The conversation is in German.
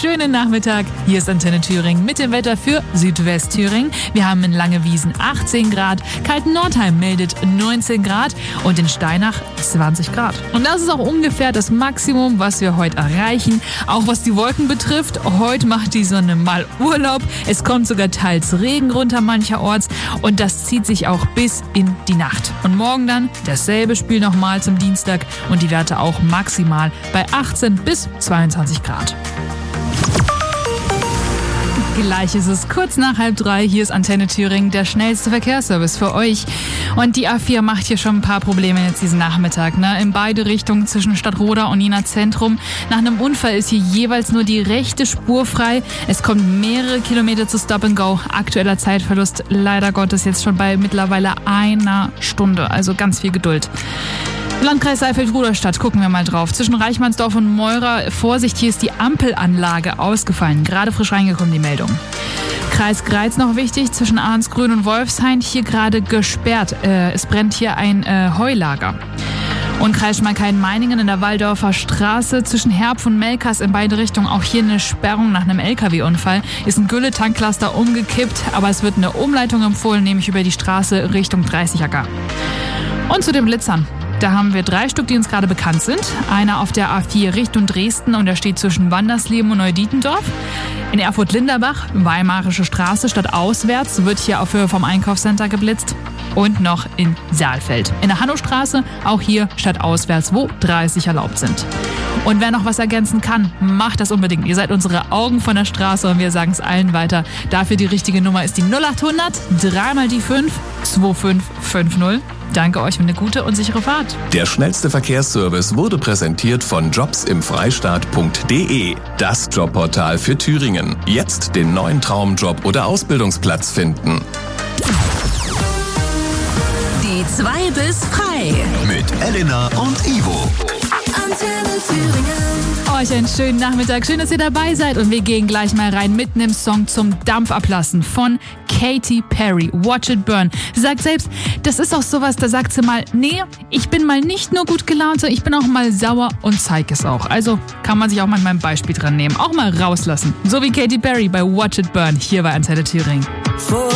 schönen Nachmittag. Hier ist Antenne Thüringen mit dem Wetter für Südwestthüringen. Wir haben in Langewiesen 18 Grad, Kalten-Nordheim meldet 19 Grad und in Steinach 20 Grad. Und das ist auch ungefähr das Maximum, was wir heute erreichen. Auch was die Wolken betrifft, heute macht die Sonne mal Urlaub. Es kommt sogar teils Regen runter mancherorts und das zieht sich auch bis in die Nacht. Und morgen dann dasselbe Spiel nochmal zum Dienstag und die Werte auch maximal bei 18 bis 22 Grad. Gleich ist es kurz nach 2:30. Hier ist Antenne Thüringen, der schnellste Verkehrsservice für euch. Und die A4 macht hier schon ein paar Probleme jetzt diesen Nachmittag. In beide Richtungen zwischen Stadtroda und Jena Zentrum. Nach einem Unfall ist hier jeweils nur die rechte Spur frei. Es kommt mehrere Kilometer zu Stop and Go. Aktueller Zeitverlust leider Gottes jetzt schon bei mittlerweile einer Stunde. Also ganz viel Geduld. Landkreis Saalfeld-Rudolstadt, gucken wir mal drauf. Zwischen Reichmannsdorf und Meurer, Vorsicht, hier ist die Ampelanlage ausgefallen. Gerade frisch reingekommen, die Meldung. Kreis Greiz noch wichtig, zwischen Arnsgrün und Wolfshain, hier gerade gesperrt. Es brennt hier ein Heulager. Und Kreis Schmalkalden-Meiningen in der Walldorfer Straße zwischen Herpf und Melkers in beide Richtungen. Auch hier eine Sperrung nach einem LKW-Unfall. Ist ein Gülle-Tanklaster umgekippt, aber es wird eine Umleitung empfohlen, nämlich über die Straße Richtung 30er. Und zu den Blitzern. Da haben wir 3 Stück, die uns gerade bekannt sind. Einer auf der A4 Richtung Dresden und der steht zwischen Wandersleben und Neudietendorf. In Erfurt-Linderbach, Weimarische Straße, stadtauswärts, wird hier auf Höhe vom Einkaufscenter geblitzt. Und noch in Saalfeld. In der Hannostraße, auch hier stadtauswärts, wo 30 erlaubt sind. Und wer noch was ergänzen kann, macht das unbedingt. Ihr seid unsere Augen von der Straße und wir sagen es allen weiter. Dafür die richtige Nummer ist die 0800 3 mal die 5 2550. Danke euch für eine gute und sichere Fahrt. Der schnellste Verkehrsservice wurde präsentiert von jobsimfreistaat.de. Das Jobportal für Thüringen. Jetzt den neuen Traumjob oder Ausbildungsplatz finden. Die 2 bis frei. Mit Elena und Ivo. Antenne Thüringen. Euch einen schönen Nachmittag. Schön, dass ihr dabei seid. Und wir gehen gleich mal rein mit einem Song zum Dampf ablassen von Katy Perry. Watch It Burn. Sie sagt selbst, das ist auch sowas, da sagt sie mal, nee, ich bin mal nicht nur gut gelaunt, sondern ich bin auch mal sauer und zeig es auch. Also kann man sich auch manchmal ein Beispiel dran nehmen. Auch mal rauslassen. So wie Katy Perry bei Watch It Burn hier bei Antenne Thüringen.